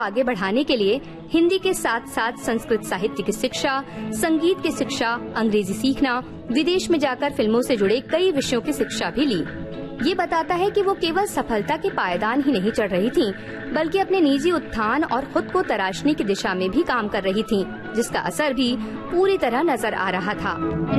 आगे बढ़ाने के लिए हिंदी के साथ साथ संस्कृत साहित्य की शिक्षा, संगीत की शिक्षा, अंग्रेजी सीखना, विदेश में जाकर फिल्मों से जुड़े कई विषयों की शिक्षा भी ली। ये बताता है कि वो केवल सफलता के पायदान ही नहीं चढ़ रही थीं, बल्कि अपने निजी उत्थान और खुद को तराशने की दिशा में भी काम कर रही थीं, जिसका असर भी पूरी तरह नजर आ रहा था।